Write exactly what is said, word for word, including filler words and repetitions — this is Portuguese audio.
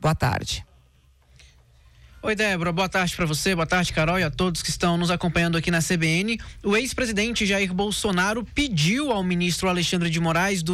Boa tarde. Oi, Débora, boa tarde para você, boa tarde, Carol, e a todos que estão nos acompanhando aqui na C B N. O ex-presidente Jair Bolsonaro pediu ao ministro Alexandre de Moraes do